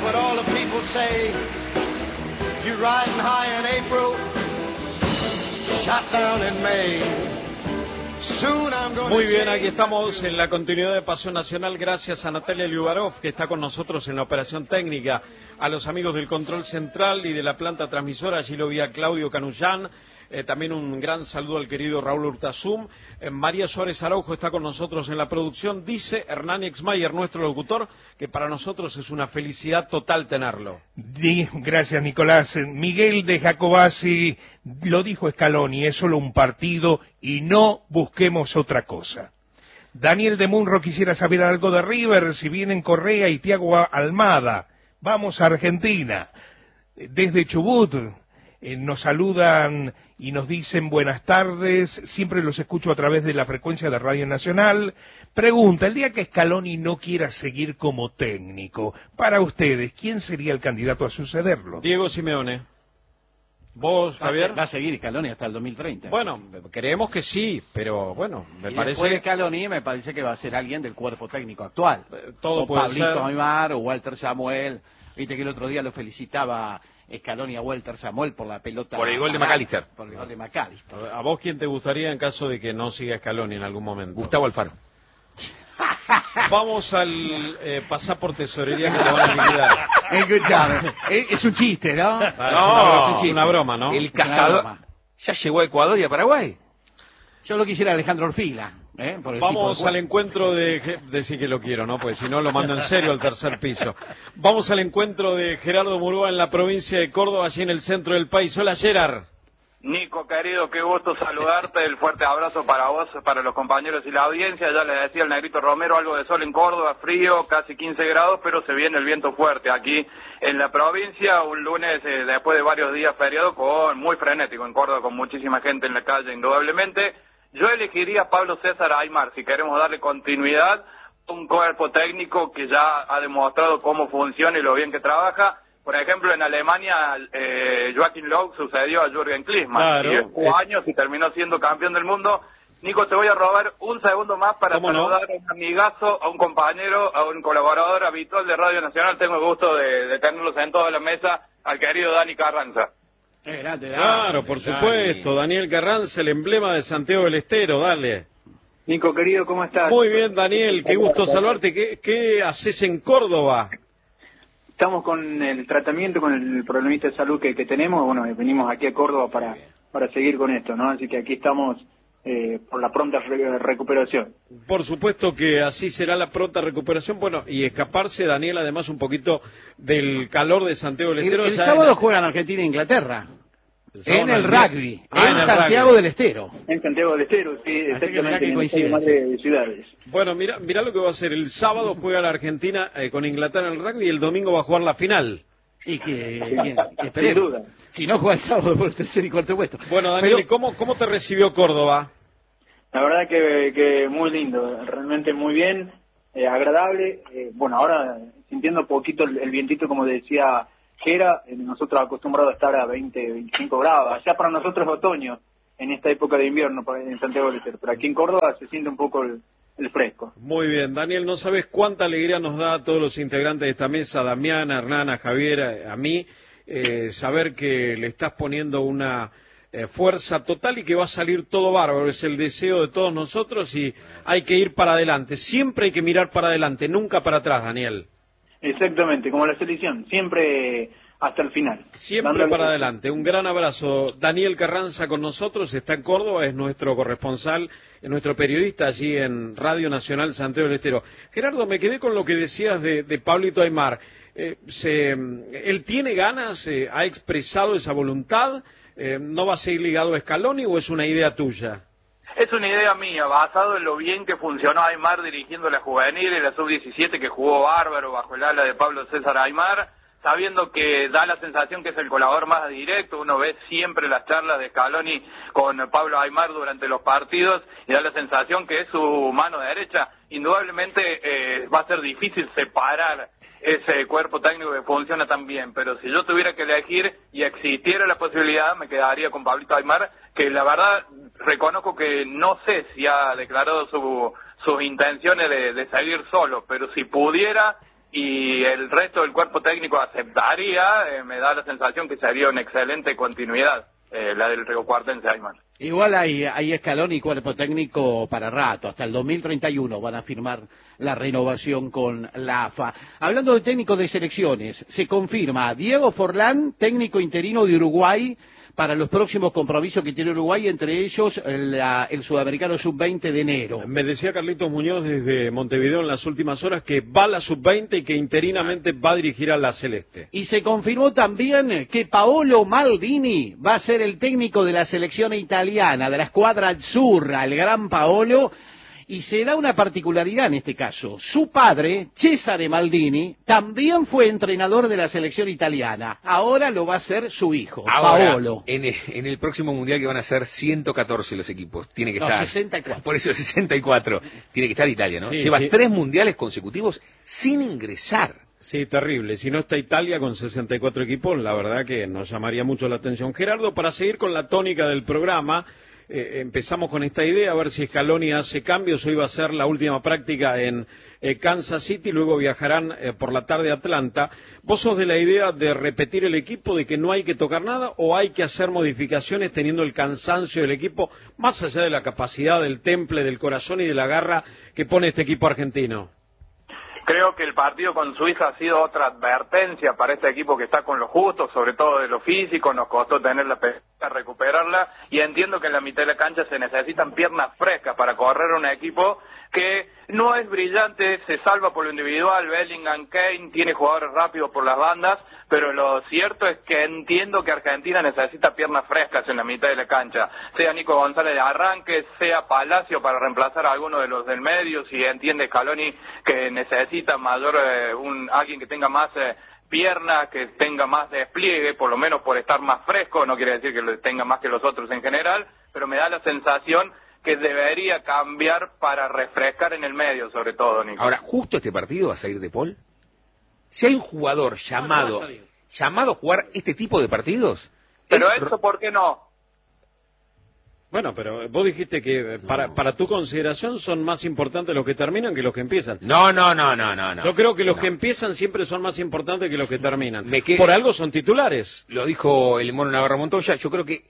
what all the people say. You riding high in April, shot down in May. Soon I'm gonna. Muy bien, aquí estamos en la continuidad de Pasión Nacional, gracias a Natalia Liubarov, que está con nosotros en la operación técnica, a los amigos del control central y de la planta transmisora, allí lo vi a Claudio Canullán, también un gran saludo al querido Raúl Urtasum. María Suárez Araujo está con nosotros en la producción. Dice Hernán Exmayer, nuestro locutor, que para nosotros es una felicidad total tenerlo. Gracias, Nicolás. Miguel de Jacobasi lo dijo Scaloni, es solo un partido y no busquemos otra cosa. Daniel de Munro quisiera saber algo de River, si vienen Correa y Thiago Almada. Vamos a Argentina. Desde Chubut nos saludan y nos dicen buenas tardes, siempre los escucho a través de la frecuencia de Radio Nacional. Pregunta, el día que Scaloni no quiera seguir como técnico, para ustedes, ¿quién sería el candidato a sucederlo? Diego Simeone. ¿Vos, Javier? Va a seguir Scaloni hasta el 2030. Bueno, creemos que sí, pero bueno, me parece... Después de Scaloni me parece que va a ser alguien del cuerpo técnico actual. Todo o puede Pablito ser. Aymar o Walter Samuel. Viste que el otro día lo felicitaba Scaloni a Walter Samuel por la pelota. Por el gol de McAllister. Por el gol de McAllister. ¿A vos quién te gustaría en caso de que no siga Scaloni en algún momento? Gustavo Alfaro. Vamos al pasar por tesorería que te van a liquidar. Escuchame, es un chiste, ¿no? No, es una broma, ¿no? El cazador ya llegó a Ecuador y a Paraguay. Yo lo quisiera Alejandro Orfila. Por el Vamos tipo al encuentro de... Decir que lo quiero, ¿no? Pues si no lo mando en serio al tercer piso. Vamos al encuentro de Gerardo Murúa en la provincia de Córdoba, allí en el centro del país. Hola, Gerard. Nico, querido, qué gusto saludarte, el fuerte abrazo para vos, para los compañeros y la audiencia. Ya le decía el Negrito Romero, algo de sol en Córdoba, frío, casi 15 grados, pero se viene el viento fuerte aquí en la provincia. Un lunes, después de varios días feriados, muy frenético en Córdoba, con muchísima gente en la calle, indudablemente. Yo elegiría a Pablo César Aymar, si queremos darle continuidad, un cuerpo técnico que ya ha demostrado cómo funciona y lo bien que trabaja. Por ejemplo, en Alemania, Joachim Löw sucedió a Jürgen Klinsmann. Claro, y jugó años y terminó siendo campeón del mundo. Nico, te voy a robar un segundo más para saludar a un amigazo, a un compañero, a un colaborador habitual de Radio Nacional. Tengo el gusto de tenerlo sentado en la mesa, al querido Dani Carranza. Grande, claro, por supuesto, Daniel Carranza, el emblema de Santiago del Estero, dale. Nico, querido, ¿cómo estás? Muy bien, Daniel, qué gusto saludarte. ¿Qué haces en Córdoba? Estamos con el tratamiento, con el problemita de salud que tenemos. Bueno, venimos aquí a Córdoba para seguir con esto, ¿no? Así que aquí estamos por la pronta recuperación. Por supuesto que así será la pronta recuperación. Bueno, y escaparse, Daniel, además un poquito del calor de Santiago del Estero. El sábado juegan Argentina e Inglaterra. En el rugby, en Santiago del Estero. En Santiago del Estero, sí, exactamente, en el más de ciudades. Bueno, mira lo que va a hacer. El sábado juega la Argentina con Inglaterra en el rugby y el domingo va a jugar la final. Y sin duda. Si no juega el sábado por el tercer y cuarto puesto. Bueno, Daniel, ¿cómo te recibió Córdoba? La verdad que muy lindo, realmente muy bien, agradable. Bueno, ahora sintiendo poquito el vientito, como decía Gera, nosotros acostumbrados a estar a 20, 25 grados. Allá para nosotros es otoño, en esta época de invierno en Santiago del Estero. Pero aquí en Córdoba se siente un poco el fresco. Muy bien, Daniel, no sabes cuánta alegría nos da a todos los integrantes de esta mesa, a Damián, a Hernán, a Javier, a mí, saber que le estás poniendo una fuerza total y que va a salir todo bárbaro. Es el deseo de todos nosotros y hay que ir para adelante. Siempre hay que mirar para adelante, nunca para atrás, Daniel. Exactamente, como la selección, siempre hasta el final. Siempre para adelante. Un gran abrazo. Daniel Carranza con nosotros, está en Córdoba, es nuestro corresponsal, es nuestro periodista allí en Radio Nacional Santiago del Estero. Gerardo, me quedé con lo que decías de Pablito Aymar. ¿Él tiene ganas, ha expresado esa voluntad? ¿No va a seguir ligado a Scaloni o es una idea tuya? Es una idea mía, basado en lo bien que funcionó Aymar dirigiendo la juvenil y la sub-17, que jugó bárbaro bajo el ala de Pablo César Aymar, sabiendo que da la sensación que es el colaborador más directo. Uno ve siempre las charlas de Scaloni con Pablo Aymar durante los partidos y da la sensación que es su mano derecha. Indudablemente va a ser difícil separar ese cuerpo técnico que funciona tan bien, pero si yo tuviera que elegir y existiera la posibilidad, me quedaría con Pablito Aymar, que la verdad reconozco que no sé si ha declarado sus intenciones de seguir solo, pero si pudiera, y el resto del cuerpo técnico aceptaría, me da la sensación que sería una excelente continuidad, la del Río Cuartense, Aymar. Igual hay escalón y cuerpo técnico para rato, hasta el 2031 van a firmar la renovación con la AFA. Hablando de técnico de selecciones, se confirma Diego Forlán, técnico interino de Uruguay, para los próximos compromisos que tiene Uruguay, entre ellos el Sudamericano Sub-20 de enero. Me decía Carlitos Muñoz desde Montevideo en las últimas horas que va a la Sub-20 y que interinamente va a dirigir a la Celeste. Y se confirmó también que Paolo Maldini va a ser el técnico de la selección italiana, de la escuadra azzurra, el gran Paolo. Y se da una particularidad en este caso. Su padre, Cesare Maldini, también fue entrenador de la selección italiana. Ahora lo va a hacer su hijo, ahora, Paolo. En el próximo Mundial que van a ser 114 los equipos. Tiene que estar. 64. Por eso 64. Tiene que estar Italia, ¿no? Sí, Lleva sí. 3 mundiales consecutivos sin ingresar. Sí, terrible. Si no está Italia con 64 equipos, la verdad que nos llamaría mucho la atención. Gerardo, para seguir con la tónica del programa, empezamos con esta idea, a ver si Scaloni hace cambios. Hoy va a ser la última práctica en Kansas City, luego viajarán por la tarde a Atlanta. ¿Vos sos de la idea de repetir el equipo, de que no hay que tocar nada, o hay que hacer modificaciones teniendo el cansancio del equipo, más allá de la capacidad del temple, del corazón y de la garra que pone este equipo argentino? Creo que el partido con Suiza ha sido otra advertencia para este equipo que está con lo justo, sobre todo de lo físico. Nos costó tener la pelota, recuperarla, y entiendo que en la mitad de la cancha se necesitan piernas frescas para correr un equipo que no es brillante, se salva por lo individual. Bellingham, Kane, tiene jugadores rápidos por las bandas, pero lo cierto es que entiendo que Argentina necesita piernas frescas en la mitad de la cancha, sea Nico González de arranque, sea Palacio para reemplazar a alguno de los del medio, si entiende Scaloni que necesita mayor, alguien que tenga más piernas, que tenga más despliegue, por lo menos por estar más fresco. No quiere decir que lo tenga más que los otros en general, pero me da la sensación que debería cambiar para refrescar en el medio, sobre todo, Nico. Ahora, justo este partido va a salir de Paul. Si hay un jugador llamado a jugar este tipo de partidos... Pero eso, ¿por qué no? Bueno, pero vos dijiste que para tu consideración son más importantes los que terminan que los que empiezan. No. Yo creo que los que empiezan siempre son más importantes que los que terminan. Por Por algo son titulares. Lo dijo el Mono Navarro Montoya. Yo creo que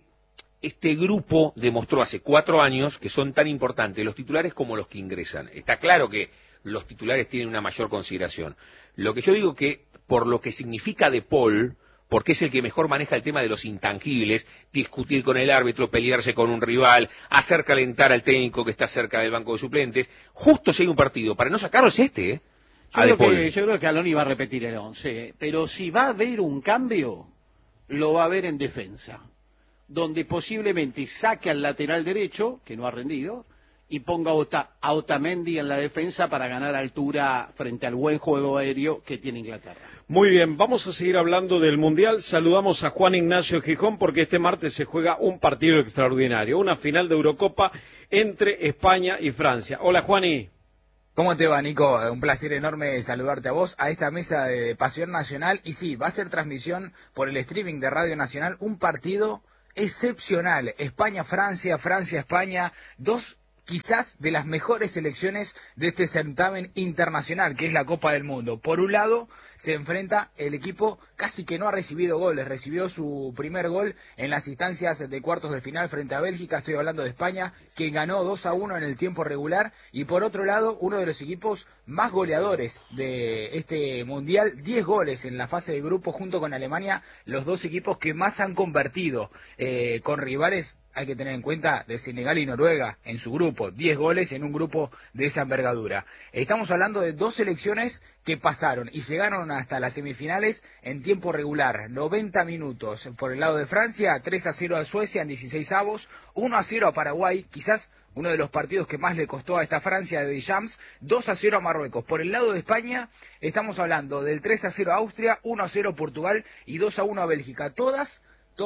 este grupo demostró hace 4 años que son tan importantes los titulares como los que ingresan. Está claro que los titulares tienen una mayor consideración. Lo que yo digo que, por lo que significa De Paul, porque es el que mejor maneja el tema de los intangibles, discutir con el árbitro, pelearse con un rival, hacer calentar al técnico que está cerca del banco de suplentes, justo si hay un partido para no sacarlo es este, Yo creo que Scaloni va a repetir el 11, pero si va a haber un cambio, lo va a haber en defensa, donde posiblemente saque al lateral derecho, que no ha rendido, y ponga a Otamendi en la defensa para ganar altura frente al buen juego aéreo que tiene Inglaterra. Muy bien, vamos a seguir hablando del Mundial. Saludamos a Juan Ignacio Gijón porque este martes se juega un partido extraordinario, una final de Eurocopa entre España y Francia. Hola, Juani. ¿Cómo te va, Nico? Un placer enorme saludarte a vos, a esta mesa de Pasión Nacional. Y sí, va a ser transmisión por el streaming de Radio Nacional, un partido excepcional. España-Francia, Francia-España, dos quizás de las mejores selecciones de este certamen internacional, que es la Copa del Mundo. Por un lado, se enfrenta el equipo casi que no ha recibido goles, recibió su primer gol en las instancias de cuartos de final frente a Bélgica, estoy hablando de España, que ganó 2-1 en el tiempo regular, y por otro lado, uno de los equipos más goleadores de este Mundial, 10 goles en la fase de grupo junto con Alemania, los dos equipos que más han convertido con rivales, hay que tener en cuenta, de Senegal y Noruega en su grupo, 10 goles en un grupo de esa envergadura. Estamos hablando de dos selecciones que pasaron y llegaron hasta las semifinales en tiempo regular, 90 minutos. Por el lado de Francia, 3-0 a Suecia en 16avos, 1-0 a Paraguay, quizás uno de los partidos que más le costó a esta Francia de Deschamps, 2-0 a Marruecos. Por el lado de España, estamos hablando del 3-0 a Austria, 1-0 a Portugal y 2-1 a Bélgica. Todas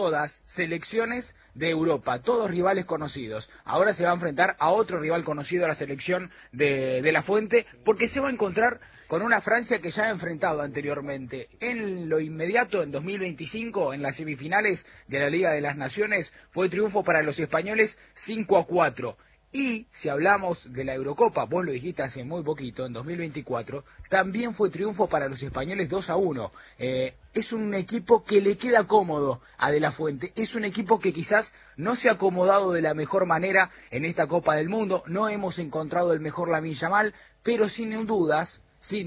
selecciones de Europa, todos rivales conocidos. Ahora se va a enfrentar a otro rival conocido, a la selección de La Fuente, porque se va a encontrar con una Francia que ya ha enfrentado anteriormente. En lo inmediato, en 2025, en las semifinales de la Liga de las Naciones, fue triunfo para los españoles 5-4. Y si hablamos de la Eurocopa, vos lo dijiste hace muy poquito, en 2024, también fue triunfo para los españoles 2-1. Es un equipo que le queda cómodo a De La Fuente, es un equipo que quizás no se ha acomodado de la mejor manera en esta Copa del Mundo, no hemos encontrado el mejor Lamine Yamal, pero sin dudas,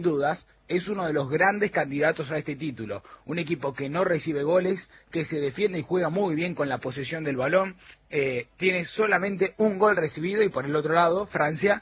es uno de los grandes candidatos a este título. Un equipo que no recibe goles, que se defiende y juega muy bien con la posesión del balón, tiene solamente un gol recibido y por el otro lado, Francia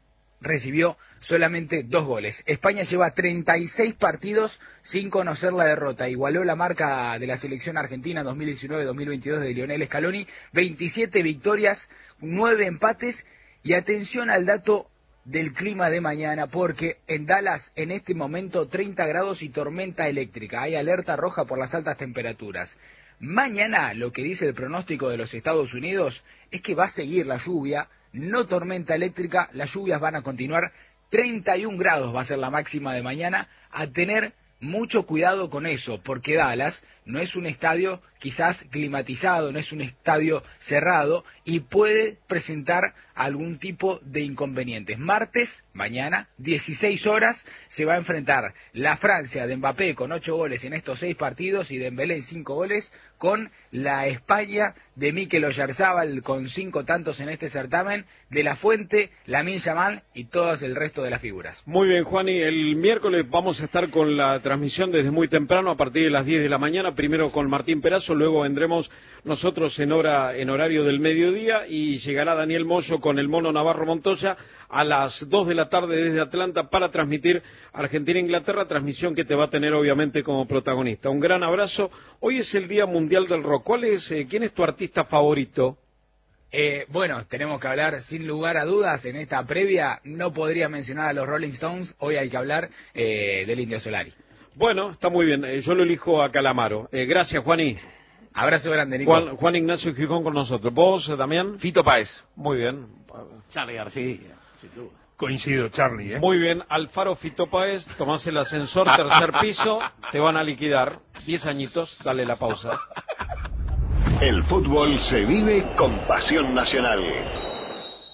recibió solamente 2 goles. España lleva 36 partidos sin conocer la derrota. Igualó la marca de la selección argentina 2019-2022 de Lionel Scaloni. 27 victorias, 9 empates y atención al dato del clima de mañana, porque en Dallas en este momento 30 grados y tormenta eléctrica. Hay alerta roja por las altas temperaturas. Mañana lo que dice el pronóstico de los Estados Unidos es que va a seguir la lluvia, no tormenta eléctrica, las lluvias van a continuar. 31 grados va a ser la máxima de mañana. A tener mucho cuidado con eso, porque Dallas no es un estadio quizás climatizado, no es un estadio cerrado y puede presentar algún tipo de inconvenientes. Martes, mañana, 16 horas, se va a enfrentar la Francia de Mbappé con 8 goles en estos 6 partidos y Dembélé 5 goles con la España de Mikel Oyarzabal con 5 tantos en este certamen, De La Fuente, Lamine Yamal y todas el resto de las figuras. Muy bien, Juani, el miércoles vamos a estar con la transmisión desde muy temprano, a partir de las 10 de la mañana, primero con Martín Perazo, luego vendremos nosotros en horario del mediodía y llegará Daniel Moyo con el Mono Navarro Montoya a las 2 de la tarde desde Atlanta para transmitir Argentina-Inglaterra, transmisión que te va a tener obviamente como protagonista. Un gran abrazo. Hoy es el Día Mundial del Rock. ¿Quién es tu artista favorito? Bueno, tenemos que hablar sin lugar a dudas en esta previa. No podría mencionar a los Rolling Stones. Hoy hay que hablar del Indio Solari. Bueno, está muy bien. Yo lo elijo a Calamaro. Gracias, Juaní. Abrazo grande, Nico. Juan Ignacio Gijón con nosotros. ¿Vos, Damián? Fito Páez. Muy bien. Charly García, sin duda. Coincido, Charlie. Muy bien. Alfaro Fito Páez, tomás el ascensor, tercer piso, te van a liquidar. 10 añitos, dale la pausa. El fútbol se vive con pasión nacional.